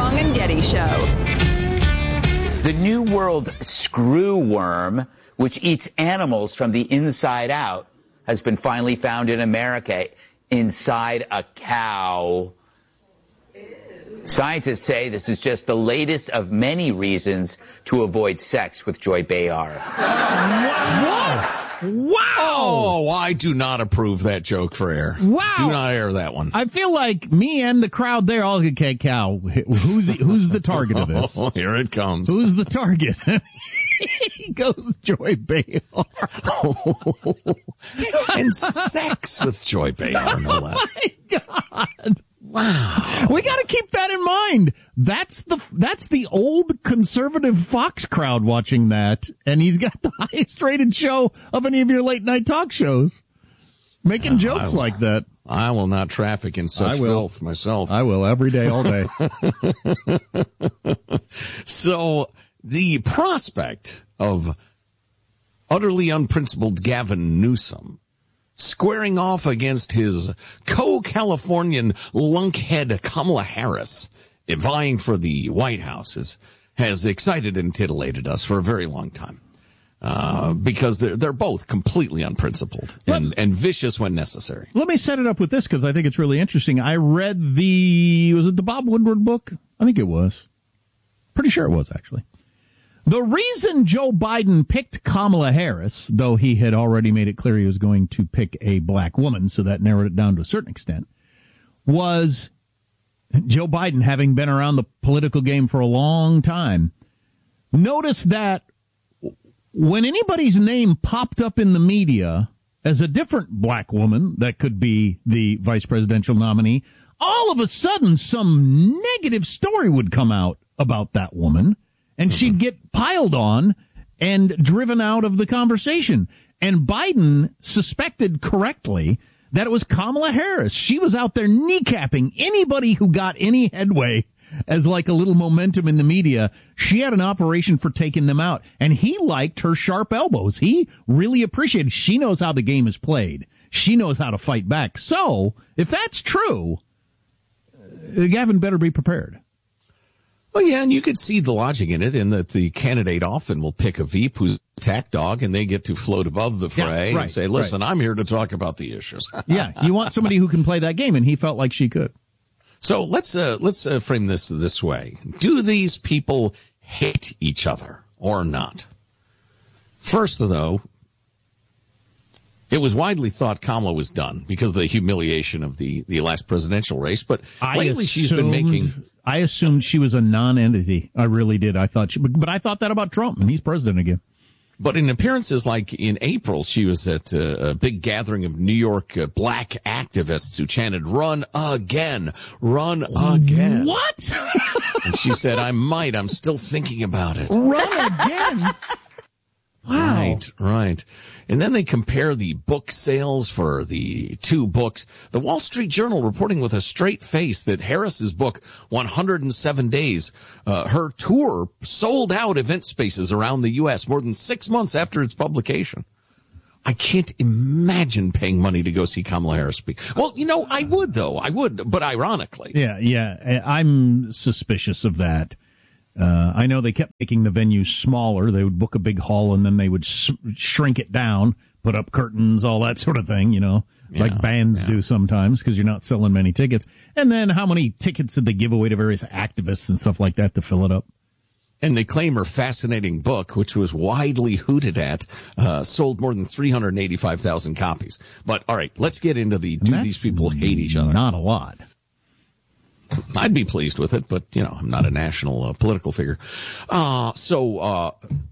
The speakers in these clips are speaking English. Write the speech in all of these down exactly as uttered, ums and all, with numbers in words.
Armstrong and Getty Show. The New World screwworm, which eats animals from the inside out, has been finally found in America inside a cow. Scientists say this is just the latest of many reasons to avoid sex with Joy Behar. What? Wow! Oh, I do not approve that joke for air. Wow! Do not air that one. I feel like me and the crowd there all okay, cow. Who's the, who's the target of this? Oh, here it comes. Who's the target? He goes Joy Behar. And sex with Joy Behar, no less. Oh my God! Wow. We got to keep that in mind. That's the that's the old conservative Fox crowd watching that, and he's got the highest rated show of any of your late night talk shows, making uh, jokes will, like that. I will not traffic in such I will. filth myself. I will every day, all day. So the prospect of utterly unprincipled Gavin Newsom squaring off against his co-Californian lunkhead Kamala Harris, vying for the White House, is, has excited and titillated us for a very long time. Uh, because they're, they're both completely unprincipled and, and vicious when necessary. Let me set it up with this because I think it's really interesting. I read the, was it the Bob Woodward book? I think it was. Pretty sure it was, actually. The reason Joe Biden picked Kamala Harris, though he had already made it clear he was going to pick a black woman, so that narrowed it down to a certain extent, was Joe Biden, having been around the political game for a long time, noticed that when anybody's name popped up in the media as a different black woman that could be the vice presidential nominee, all of a sudden some negative story would come out about that woman. And she'd get piled on and driven out of the conversation. And Biden suspected correctly that it was Kamala Harris. She was out there kneecapping anybody who got any headway as like a little momentum in the media. She had an operation for taking them out. And he liked her sharp elbows. He really appreciated. She knows how the game is played. She knows how to fight back. So, if that's true, Gavin better be prepared. Well, yeah, and you could see the logic in it, in that the candidate often will pick a Veep who's a attack dog, and they get to float above the fray yeah, right, and say, listen, right. I'm here to talk about the issues. Yeah, you want somebody who can play that game, and he felt like she could. So let's uh, let's uh, frame this this way. Do these people hate each other or not? First, though, it was widely thought Kamala was done because of the humiliation of the, the last presidential race, but I lately assumed, she's been making... I assumed she was a non-entity. I really did. I thought, she, but I thought that about Trump, and he's president again. But in appearances like in April, she was at a, a big gathering of New York uh, black activists who chanted, run again, run again. What? And she said, I might, I'm still thinking about it. Run again? Wow. Right, right. And then they compare the book sales for the two books. The Wall Street Journal reporting with a straight face that Harris's book, one hundred seven days, uh, her tour sold out event spaces around the U S more than six months after its publication. I can't imagine paying money to go see Kamala Harris speak. Well, you know, I would, though. I would, but ironically. Yeah, yeah. I'm suspicious of that. Uh, I know they kept making the venue smaller. They would book a big hall and then they would sh- shrink it down, put up curtains, all that sort of thing, you know, yeah, like bands yeah. do sometimes because you're not selling many tickets. And then how many tickets did they give away to various activists and stuff like that to fill it up? And they claim her fascinating book, which was widely hooted at, uh, sold more than three hundred eighty-five thousand copies. But, all right, let's get into the, do these people hate each other? Not a lot. I'd be pleased with it, but, you know, I'm not a national uh, political figure. Uh, so, uh,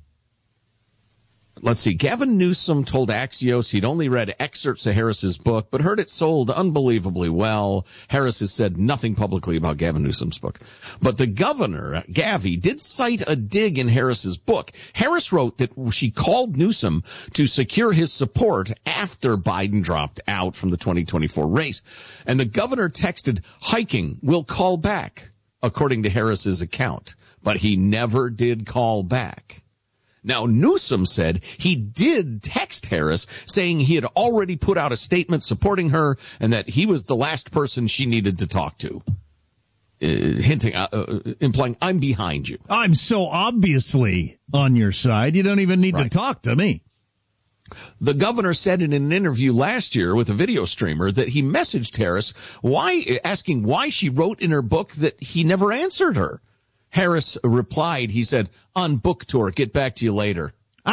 let's see. Gavin Newsom told Axios he'd only read excerpts of Harris's book, but heard it sold unbelievably well. Harris has said nothing publicly about Gavin Newsom's book. But the governor, Gavi, did cite a dig in Harris's book. Harris wrote that she called Newsom to secure his support after Biden dropped out from the twenty twenty-four race. And the governor texted, hiking, we'll call back, according to Harris's account. But he never did call back. Now, Newsom said he did text Harris saying he had already put out a statement supporting her and that he was the last person she needed to talk to. uh, hinting, uh, uh, implying I'm behind you. I'm so obviously on your side, you don't even need right. to talk to me. The governor said in an interview last year with a video streamer that he messaged Harris why, asking why she wrote in her book that he never answered her. Harris replied, he said, on book tour, get back to you later.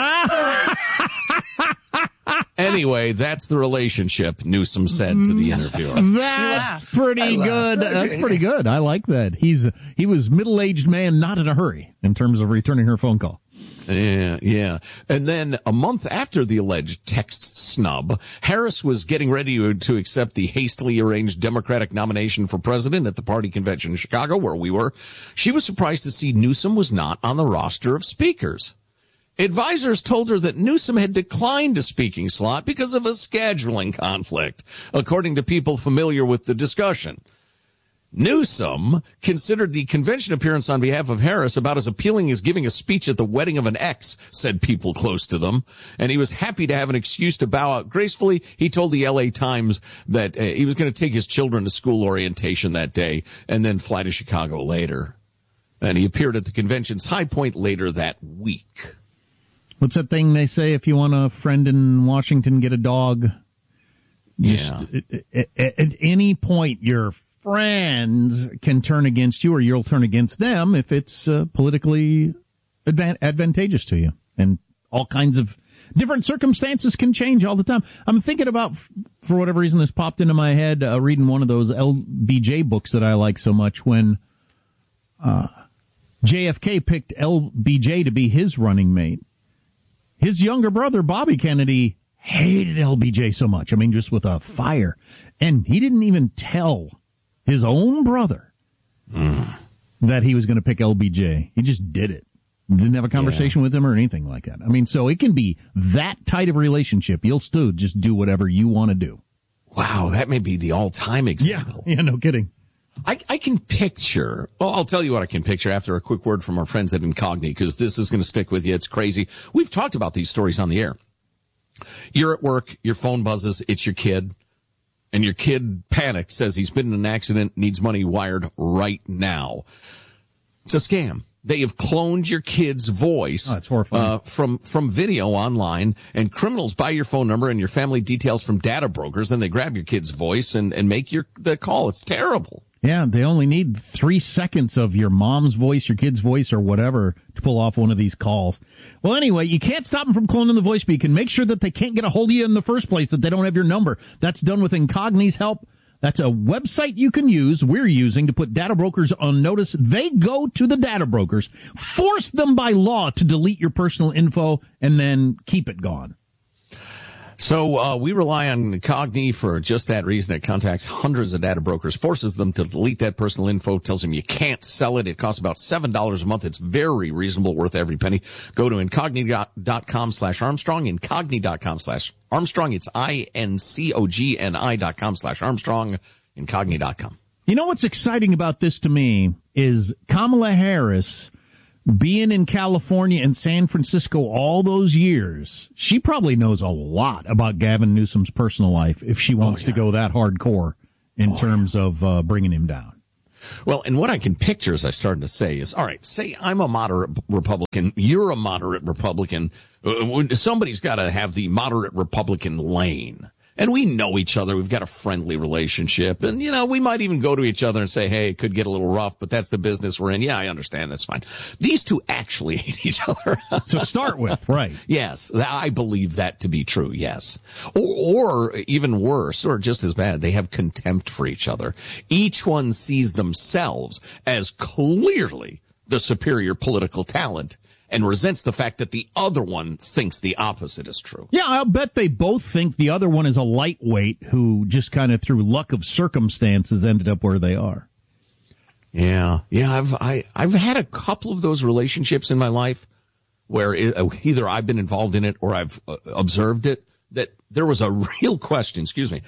Anyway, that's the relationship, Newsom said to the interviewer. That's pretty good. That's pretty good. I like that. He's he was middle-aged man, not in a hurry in terms of returning her phone call. Yeah, yeah. And then a month after the alleged text snub, Harris was getting ready to, to accept the hastily arranged Democratic nomination for president at the party convention in Chicago, where we were. She was surprised to see Newsom was not on the roster of speakers. Advisors told her that Newsom had declined a speaking slot because of a scheduling conflict, according to people familiar with the discussion. Newsom considered the convention appearance on behalf of Harris about as appealing as giving a speech at the wedding of an ex, said people close to them, and he was happy to have an excuse to bow out gracefully. He told the L A Times that uh, he was going to take his children to school orientation that day and then fly to Chicago later. And he appeared at the convention's high point later that week. What's that thing they say, if you want a friend in Washington, get a dog? Yeah. Just, at, at, at any point, your friends can turn against you or you'll turn against them if it's uh, politically advan- advantageous to you. And all kinds of different circumstances can change all the time. I'm thinking about, for whatever reason this popped into my head, uh, reading one of those L B J books that I like so much when uh, J F K picked L B J to be his running mate. His younger brother, Bobby Kennedy, hated L B J so much. I mean, just with a fire. And he didn't even tell his own brother mm. that he was going to pick L B J. He just did it. Didn't have a conversation yeah. with him or anything like that. I mean, so it can be that tight of a relationship. You'll still just do whatever you want to do. Wow, that may be the all-time example. Yeah, yeah, no kidding. I, I can picture, well, I'll tell you what I can picture after a quick word from our friends at Incogni, because this is going to stick with you. It's crazy. We've talked about these stories on the air. You're at work, your phone buzzes, it's your kid, and your kid panics, says he's been in an accident, needs money wired right now. It's a scam. They have cloned your kid's voice oh, that's horrifying. Uh, from from video online, and criminals buy your phone number and your family details from data brokers, and they grab your kid's voice and, and make your the call. It's terrible. Yeah, they only need three seconds of your mom's voice, your kid's voice, or whatever to pull off one of these calls. Well, anyway, you can't stop them from cloning the voice, but you can make sure that they can't get a hold of you in the first place, that they don't have your number. That's done with Incogni's help. That's a website you can use, we're using, to put data brokers on notice. They go to the data brokers, force them by law to delete your personal info, and then keep it gone. So uh, we rely on Cogni for just that reason. It contacts hundreds of data brokers, forces them to delete that personal info, tells them you can't sell it. It costs about seven dollars a month. It's very reasonable, worth every penny. Go to incogni.com slash Armstrong, incogni.com slash Armstrong. It's I N C O G N I dot com slash Armstrong, incogni dot com. You know what's exciting about this to me is Kamala Harris being in California and San Francisco all those years. She probably knows a lot about Gavin Newsom's personal life if she wants oh, yeah. to go that hardcore in oh, terms yeah. of uh, bringing him down. Well, and what I can picture, as I started to say, is, all right, say I'm a moderate Republican, you're a moderate Republican. Uh, somebody's got to have the moderate Republican lane. And we know each other. We've got a friendly relationship. And, you know, we might even go to each other and say, hey, it could get a little rough, but that's the business we're in. Yeah, I understand. That's fine. These two actually hate each other. To start with, right. Yes, I believe that to be true, yes. Or, or even worse, or just as bad, they have contempt for each other. Each one sees themselves as clearly the superior political talent, and resents the fact that the other one thinks the opposite is true. Yeah, I'll bet they both think the other one is a lightweight who just kind of through luck of circumstances ended up where they are. Yeah, yeah, I've I, I've had a couple of those relationships in my life where it, either I've been involved in it or I've uh, observed it, that there was a real question, excuse me,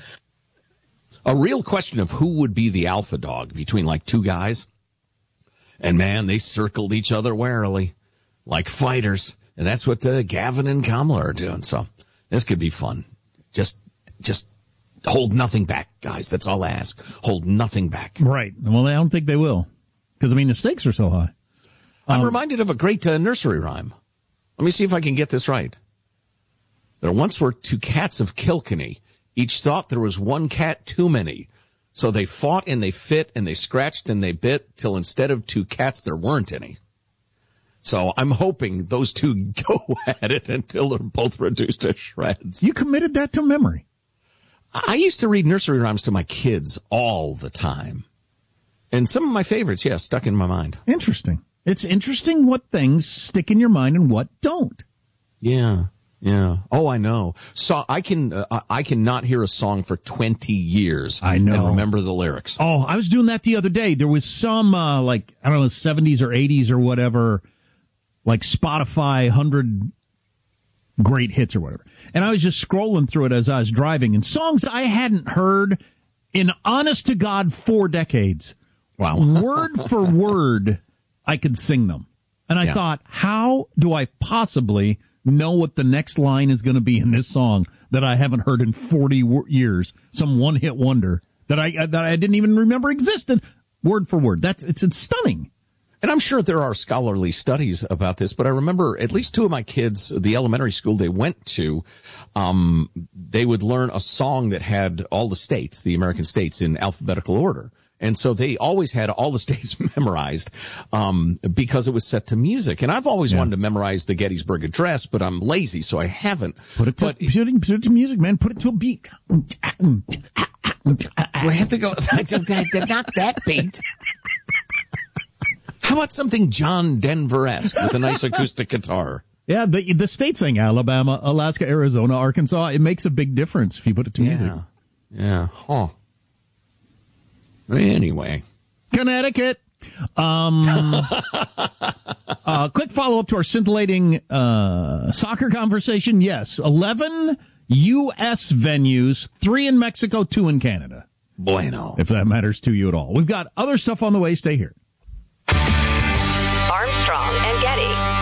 a real question of who would be the alpha dog between like two guys. And man, they circled each other warily. Like fighters, and that's what uh, Gavin and Kamala are doing. So this could be fun. Just, just hold nothing back, guys. That's all I ask. Hold nothing back. Right. Well, I don't think they will. Because, I mean, the stakes are so high. I'm um, reminded of a great uh, nursery rhyme. Let me see if I can get this right. There once were two cats of Kilkenny. Each thought there was one cat too many. So they fought and they fit and they scratched and they bit till instead of two cats there weren't any. So I'm hoping those two go at it until they're both reduced to shreds. You committed that to memory. I used to read nursery rhymes to my kids all the time. And some of my favorites, yeah, stuck in my mind. Interesting. It's interesting what things stick in your mind and what don't. Yeah. Yeah. Oh, I know. So I can uh, I cannot hear a song for twenty years. I know. And remember the lyrics. Oh, I was doing that the other day. There was some uh, like I don't know seventies or eighties or whatever, like Spotify one hundred great hits or whatever. And I was just scrolling through it as I was driving, and songs I hadn't heard in honest to God four decades. Wow. Word for word, I could sing them. And I Yeah. thought, how do I possibly know what the next line is going to be in this song that I haven't heard in forty years, some one-hit wonder that I that I didn't even remember existed, word for word. That's it's, it's stunning. And I'm sure there are scholarly studies about this, but I remember at least two of my kids, the elementary school they went to, um, they would learn a song that had all the states, the American states, in alphabetical order. And so they always had all the states memorized um, because it was set to music. And I've always Yeah. wanted to memorize the Gettysburg Address, but I'm lazy, so I haven't. Put it to, but, put it, put it to music, man. Put it to a beat. do I have to go? Not that beat. How about something John Denver-esque with a nice acoustic guitar? Yeah, the the states sing Alabama, Alaska, Arizona, Arkansas. It makes a big difference if you put it to music. Yeah. Yeah. Huh. Anyway. Connecticut. Um, uh, quick follow-up to our scintillating uh, soccer conversation. Yes, eleven U S venues, three in Mexico, two in Canada. Bueno. If that matters to you at all. We've got other stuff on the way. Stay here. Armstrong and Getty.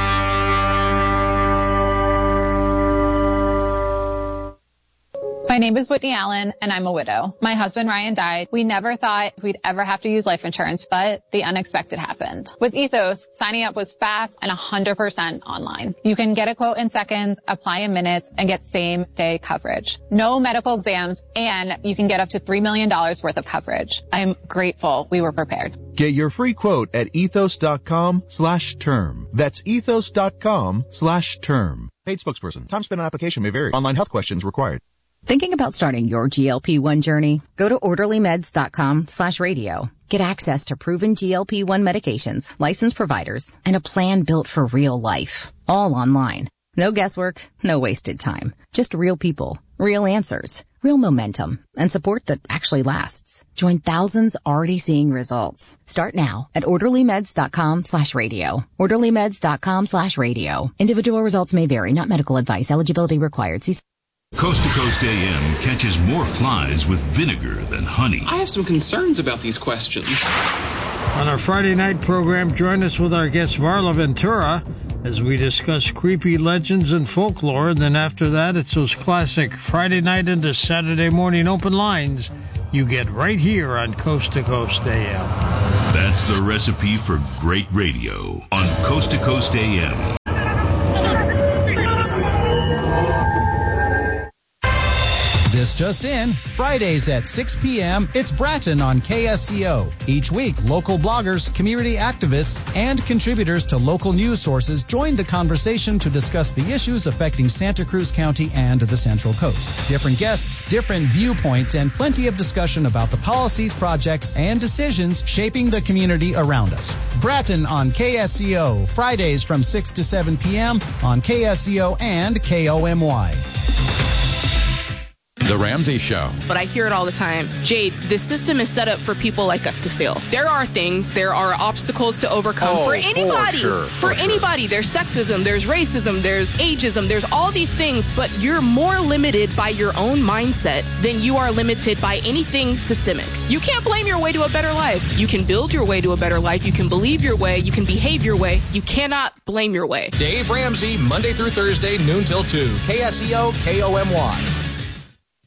My name is Whitney Allen, and I'm a widow. My husband, Ryan, died. We never thought we'd ever have to use life insurance, but the unexpected happened. With Ethos, signing up was fast and one hundred percent online. You can get a quote in seconds, apply in minutes, and get same-day coverage. No medical exams, and you can get up to three million dollars worth of coverage. I'm grateful we were prepared. Get your free quote at ethos.com slash term. That's ethos.com slash term. Paid spokesperson. Time spent on application may vary. Online health questions required. Thinking about starting your G L P one journey? Go to orderlymeds.com slash radio. Get access to proven G L P one medications, licensed providers, and a plan built for real life. All online. No guesswork, no wasted time. Just real people, real answers, real momentum, and support that actually lasts. Join thousands already seeing results. Start now at orderlymeds.com slash radio. orderlymeds.com slash radio. Individual results may vary, not medical advice. Eligibility required. See Coast to Coast A M catches more flies with vinegar than honey. I have some concerns about these questions. On our Friday night program, join us with our guest Marla Ventura as we discuss creepy legends and folklore. And then after that, it's those classic Friday night into Saturday morning open lines you get right here on Coast to Coast A M. That's the recipe for great radio on Coast to Coast A M. This just in, Fridays at six p.m., it's Bratton on K S C O. Each week, local bloggers, community activists, and contributors to local news sources join the conversation to discuss the issues affecting Santa Cruz County and the Central Coast. Different guests, different viewpoints, and plenty of discussion about the policies, projects, and decisions shaping the community around us. Bratton on K S C O, Fridays from six to seven p.m. on K S C O and K O M Y. The Ramsey Show. But I hear it all the time. Jade, this system is set up for people like us to fail. There are things, there are obstacles to overcome oh, for anybody. For, sure, for, for anybody. Sure. There's sexism, there's racism, there's ageism, there's all these things, but you're more limited by your own mindset than you are limited by anything systemic. You can't blame your way to a better life. You can build your way to a better life. You can believe your way. You can behave your way. You cannot blame your way. Dave Ramsey, Monday through Thursday, noon till two. K S E O, K O M Y.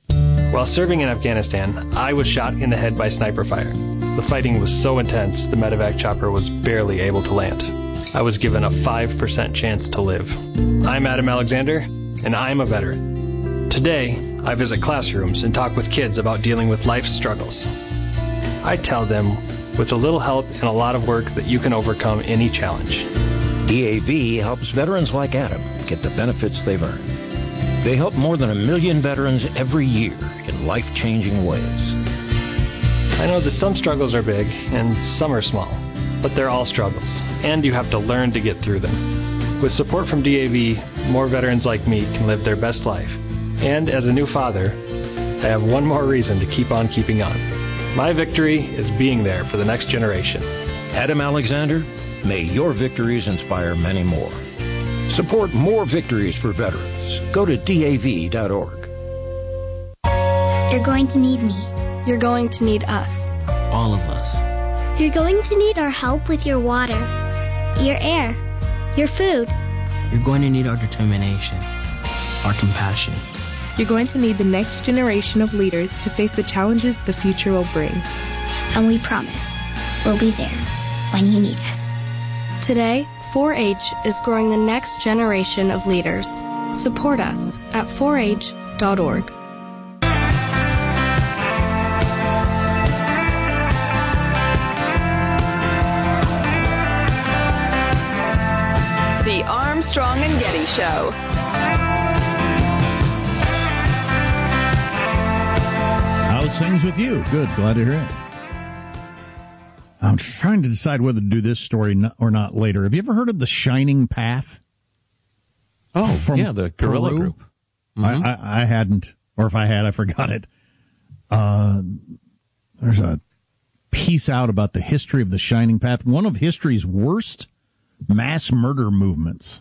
While serving in Afghanistan, I was shot in the head by sniper fire. The fighting was so intense, the medevac chopper was barely able to land. I was given a five percent chance to live. I'm Adam Alexander, and I'm a veteran. Today, I visit classrooms and talk with kids about dealing with life's struggles. I tell them, with a little help and a lot of work, that you can overcome any challenge. D A V helps veterans like Adam get the benefits they've earned. They help more than a million veterans every year in life-changing ways. I know that some struggles are big and some are small, but they're all struggles, and you have to learn to get through them. With support from D A V, more veterans like me can live their best life. And as a new father, I have one more reason to keep on keeping on. My victory is being there for the next generation. Adam Alexander, may your victories inspire many more. Support more victories for veterans. Go to D A V dot org. You're going to need me. You're going to need us. All of us. You're going to need our help with your water, your air, your food. You're going to need our determination, our compassion. You're going to need the next generation of leaders to face the challenges the future will bring. And we promise we'll be there when you need us. Today, four H is growing the next generation of leaders. Support us at four H dot org. The Armstrong and Getty Show. How's things with you? Good. Glad to hear it. I'm trying to decide whether to do this story or not later. Have you ever heard of the Shining Path? Oh, From yeah, the guerrilla Peru? group. Mm-hmm. I, I, I hadn't, or if I had, I forgot it. Uh, there's a piece out about the history of the Shining Path, one of history's worst mass murder movements.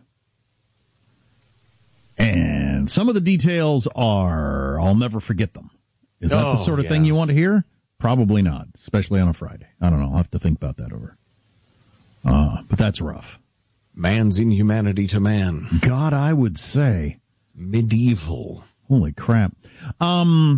And some of the details are, I'll never forget them. Is that oh, the sort of yeah. thing you want to hear? Probably not, especially on a Friday. I don't know. I'll have to think about that over. Uh, but that's rough. Man's inhumanity to man. God, I would say. Medieval. Holy crap. Um,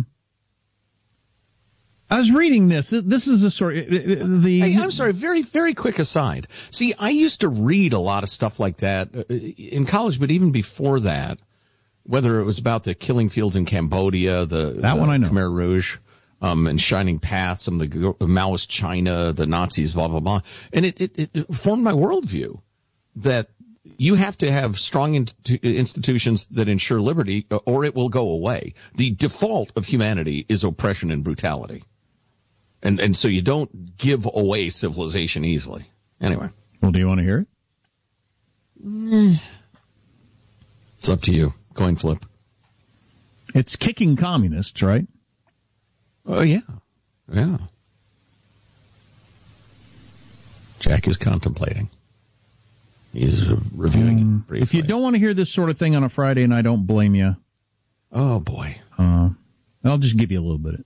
I was reading this. This is a sort of... The, hey, I'm sorry, very, very quick aside. See, I used to read a lot of stuff like that in college, but even before that, whether it was about the killing fields in Cambodia, the, that the one I know. Khmer Rouge, um, and Shining Path, some of the Maoist China, the Nazis, blah, blah, blah. And it, it, it formed my worldview that you have to have strong in- institutions that ensure liberty or it will go away. The default of humanity is oppression and brutality. And and so you don't give away civilization easily. Anyway. Well, do you want to hear it? Mm. It's up to you. Coin flip. It's kicking communists, right? Oh, yeah. Yeah. Jack is contemplating. He's uh, reviewing um, it briefly. If you don't want to hear this sort of thing on a Friday, and I don't blame you. Oh, boy. Uh, I'll just give you a little bit of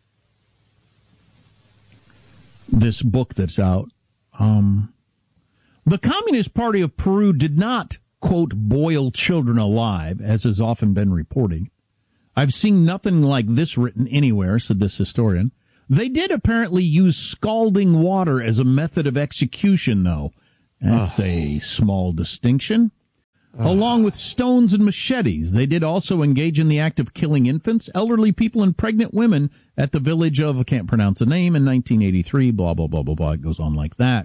this book that's out. Um, the Communist Party of Peru did not, quote, boil children alive, as has often been reported. I've seen nothing like this written anywhere, said this historian. They did apparently use scalding water as a method of execution, though. That's oh. a small distinction. Oh. Along with stones and machetes, they did also engage in the act of killing infants, elderly people, and pregnant women at the village of, I can't pronounce the name, in nineteen eighty-three, blah, blah, blah, blah, blah. It goes on like that.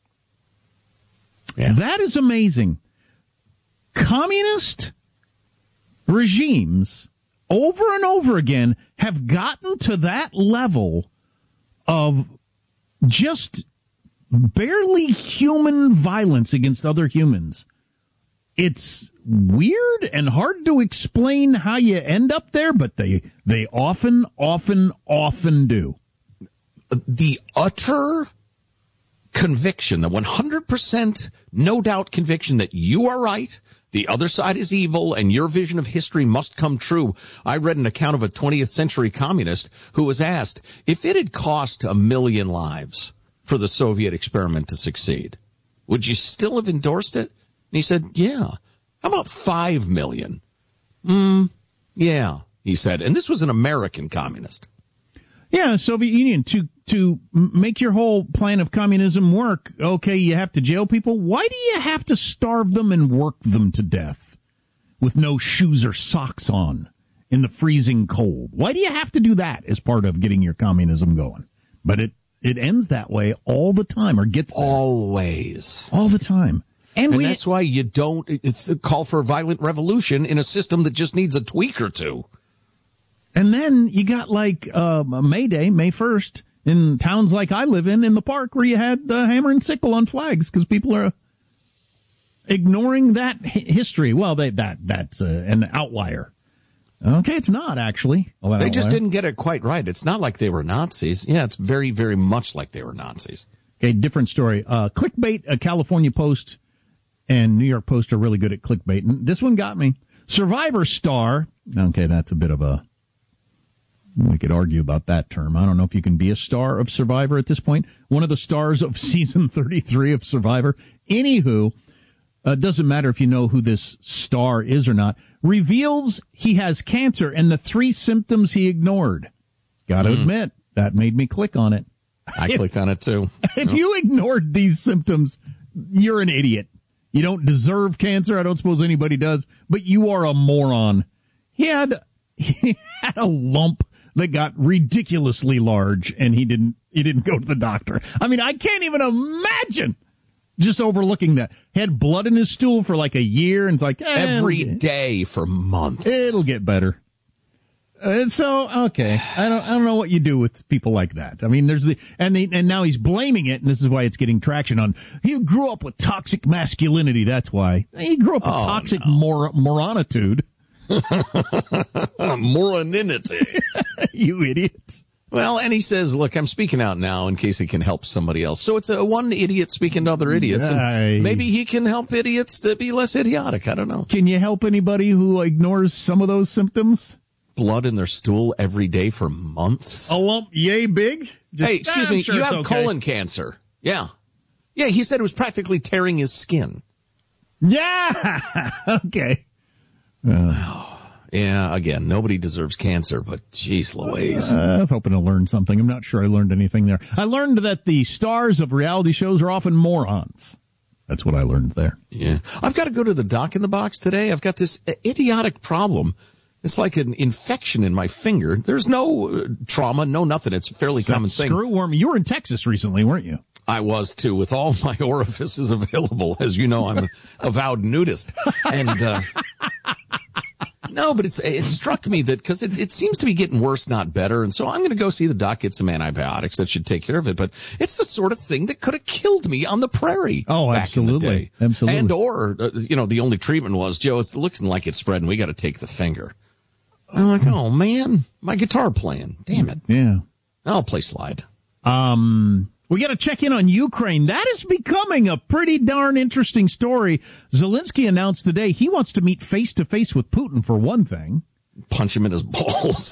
Yeah. That is amazing. Communist regimes, over and over again, have gotten to that level of just barely human violence against other humans. It's weird and hard to explain how you end up there, but they they often, often, often do. The utter conviction, the one hundred percent no doubt conviction that you are right, the other side is evil, and your vision of history must come true. I read an account of a twentieth century communist who was asked if it had cost a million lives for the Soviet experiment to succeed, would you still have endorsed it? And he said, yeah. How about five million? Hmm, yeah. he said. And this was an American communist. Yeah, Soviet Union, to to make your whole plan of communism work, okay, you have to jail people. Why do you have to starve them and work them to death with no shoes or socks on in the freezing cold? Why do you have to do that as part of getting your communism going? But it, it ends that way all the time, or gets there. Always. All the time. And, and we, that's why you don't, it's a call for a violent revolution in a system that just needs a tweak or two. And then you got like uh, May Day, May first, in towns like I live in, in the park, where you had the hammer and sickle on flags because people are ignoring that history. Well, they, that that's uh, an outlier. Okay, it's not actually. They outlier. just didn't get it quite right. It's not like they were Nazis. Yeah, it's very, very much like they were Nazis. Okay, different story. Uh, clickbait, uh, California Post and New York Post are really good at clickbait. And this one got me. Survivor star. Okay, that's a bit of a... We could argue about that term. I don't know if you can be a star of Survivor at this point. One of the stars of season thirty-three of Survivor. Anywho, uh, doesn't matter if you know who this star is or not. Reveals he has cancer and the three symptoms he ignored. Got to mm. admit, that made me click on it. I if, clicked on it too. If no. you ignored these symptoms, you're an idiot. You don't deserve cancer. I don't suppose anybody does, but you are a moron. He had, he had a lump that got ridiculously large, and he didn't he didn't go to the doctor. I mean, I can't even imagine just overlooking that. He had blood in his stool for like a year, and it's like... Eh, every day for months. It'll get better. Uh, so, okay. I don't I don't know what you do with people like that. I mean, there's the... And, the, and now he's blaming it, and this is why it's getting traction on... He grew up with toxic masculinity, that's why. He grew up with oh, toxic no. mor- moronitude. Moronity. You idiots. Well, and he says, look, I'm speaking out now in case it can help somebody else. So it's a one idiot speaking to other idiots. And maybe he can help idiots to be less idiotic. I don't know. Can you help anybody who ignores some of those symptoms? Blood in their stool every day for months. A lump yay big? Just, hey, excuse me, sure you have okay. colon cancer. Yeah. Yeah, he said it was practically tearing his skin. Yeah. Okay. Uh, yeah, again, nobody deserves cancer, but geez Louise. Uh, I was hoping to learn something. I'm not sure I learned anything there. I learned that the stars of reality shows are often morons. That's what I learned there. Yeah. I've got to go to the doc in the box today. I've got this idiotic problem. It's like an infection in my finger. There's no uh, trauma, no nothing. It's a fairly Some common thing. Screwworm. You were in Texas recently, weren't you? I was, too, with all my orifices available. As you know, I'm an avowed nudist. And, uh, no, but it's, it struck me that, because it, it seems to be getting worse, not better. And so I'm going to go see the doc, get some antibiotics that should take care of it. But it's the sort of thing that could have killed me on the prairie. Oh, back absolutely. In the day. Absolutely. And or, uh, you know, the only treatment was, Joe, it's looking like it's spreading. We got to take the finger. I'm like, oh, man, my guitar playing. Damn it. Yeah. I'll play slide. Um... We got to check in on Ukraine. That is becoming a pretty darn interesting story. Zelensky announced today he wants to meet face-to-face with Putin for one thing. Punch him in his balls.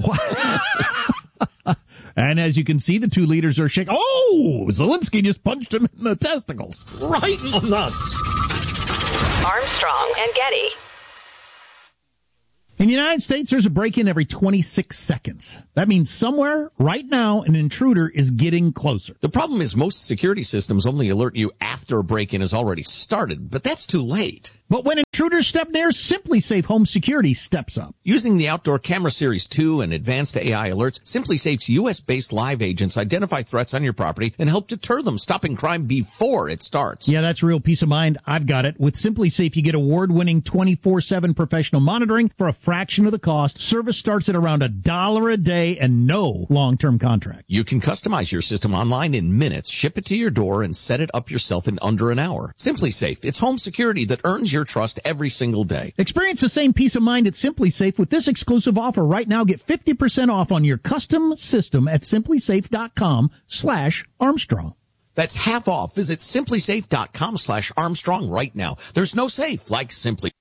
And as you can see, the two leaders are shaking. Oh, Zelensky just punched him in the testicles. Right in the nuts. Armstrong and Getty. In the United States, there's a break-in every twenty-six seconds. That means somewhere, right now, an intruder is getting closer. The problem is most security systems only alert you after a break-in has already started, but that's too late. But when intruders step near, SimpliSafe Home Security steps up. Using the Outdoor Camera Series two and advanced A I alerts, SimpliSafe's U S-based live agents identify threats on your property and help deter them, stopping crime before it starts. Yeah, that's real peace of mind. I've got it. With SimpliSafe, you get award-winning twenty-four seven professional monitoring for a fraction of the cost. Service starts at around a dollar a day and no long-term contract. You can customize your system online in minutes, ship it to your door, and set it up yourself in under an hour. SimpliSafe. It's home security that earns your trust every single day. Experience the same peace of mind at SimpliSafe with this exclusive offer right now. Get fifty percent off on your custom system at simplisafe.com slash Armstrong. That's half off. Visit simplisafe.com slash Armstrong right now. There's no safe like Simply.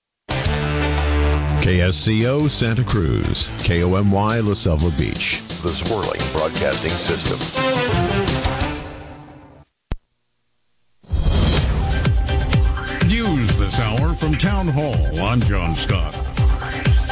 K S C O Santa Cruz, K O M Y La Selva Beach, the Swirling Broadcasting System. News this hour from Town Hall. I'm John Scott.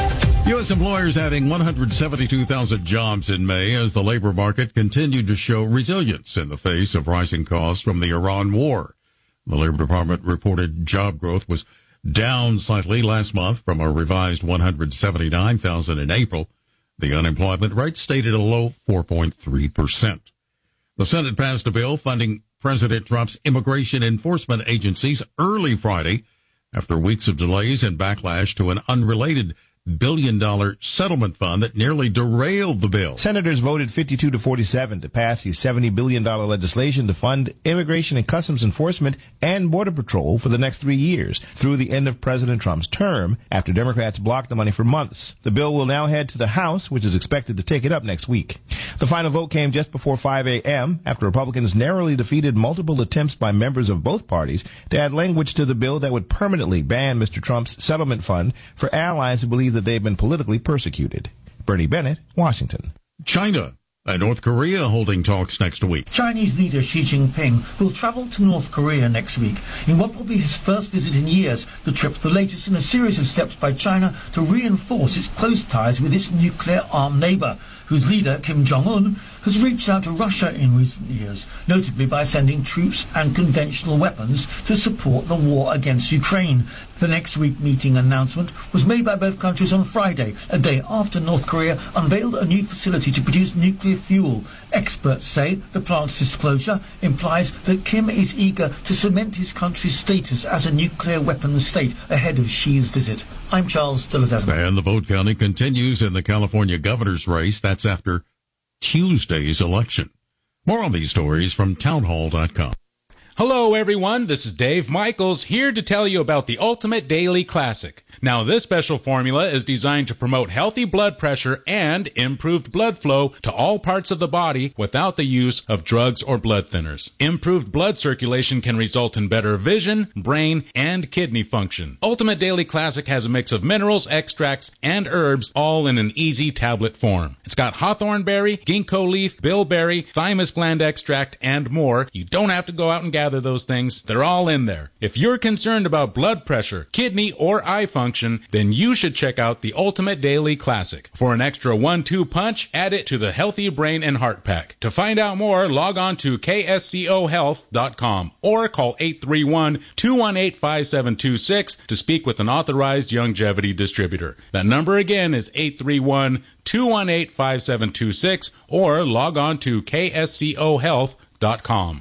U S employers adding one hundred seventy-two thousand jobs in May as the labor market continued to show resilience in the face of rising costs from the Iran war. The Labor Department reported job growth was down slightly last month from a revised one hundred seventy-nine thousand in April. The unemployment rate stayed at a low four point three percent. The Senate passed a bill funding President Trump's immigration enforcement agencies early Friday after weeks of delays and backlash to an unrelated billion-dollar settlement fund that nearly derailed the bill. Senators voted fifty-two to forty-seven to pass the seventy billion dollars legislation to fund immigration and customs enforcement and border patrol for the next three years through the end of President Trump's term after Democrats blocked the money for months. The bill will now head to the House, which is expected to take it up next week. The final vote came just before five a.m. after Republicans narrowly defeated multiple attempts by members of both parties to add language to the bill that would permanently ban Mister Trump's settlement fund for allies who believe that they've been politically persecuted. Bernie Bennett, Washington. China and North Korea holding talks next week. Chinese leader Xi Jinping will travel to North Korea next week in what will be his first visit in years. The trip, the latest in a series of steps by China to reinforce its close ties with its nuclear-armed neighbour, whose leader, Kim Jong-un, has reached out to Russia in recent years, notably by sending troops and conventional weapons to support the war against Ukraine. The next week meeting announcement was made by both countries on Friday, a day after North Korea unveiled a new facility to produce nuclear fuel. Experts say the plant's disclosure implies that Kim is eager to cement his country's status as a nuclear weapons state ahead of Xi's visit. I'm Charles Dillard-Desmond. And the vote counting continues in the California governor's race. That's after Tuesday's election. More on these stories from townhall dot com. Hello, everyone. This is Dave Michaels here to tell you about the Ultimate Daily Classic. Now, this special formula is designed to promote healthy blood pressure and improved blood flow to all parts of the body without the use of drugs or blood thinners. Improved blood circulation can result in better vision, brain, and kidney function. Ultimate Daily Classic has a mix of minerals, extracts, and herbs all in an easy tablet form. It's got hawthorn berry, ginkgo leaf, bilberry, thymus gland extract, and more. You don't have to go out and gather those things. They're all in there. If you're concerned about blood pressure, kidney, or eye function, then you should check out the Ultimate Daily Classic. For an extra one two punch, add it to the Healthy Brain and Heart Pack. To find out more, log on to K S C O health dot com or call eight three one, two one eight, five seven two six to speak with an authorized longevity distributor. That number again is eight three one, two one eight, five seven two six or log on to K S C O health dot com.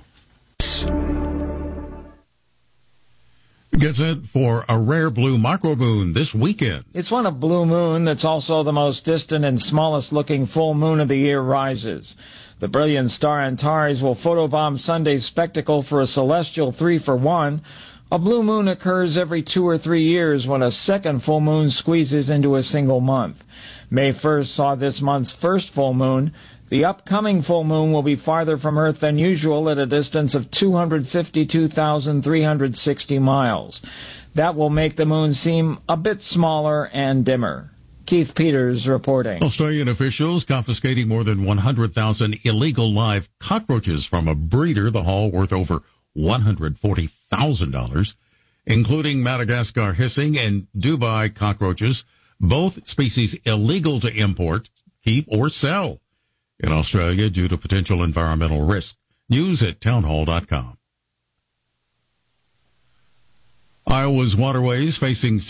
Gets it for a rare blue micromoon this weekend. It's when a blue moon that's also the most distant and smallest looking full moon of the year rises. The brilliant star Antares will photobomb Sunday's spectacle for a celestial three for one. A blue moon occurs every two or three years when a second full moon squeezes into a single month. May first saw this month's first full moon. The upcoming full moon will be farther from Earth than usual at a distance of two hundred fifty-two thousand three hundred sixty miles. That will make the moon seem a bit smaller and dimmer. Keith Peters reporting. Australian officials confiscating more than one hundred thousand illegal live cockroaches from a breeder, the haul worth over one hundred forty thousand dollars, including Madagascar hissing and Dubai cockroaches, both species illegal to import, keep, or sell in Australia due to potential environmental risk. News at townhall dot com. Iowa's waterways facing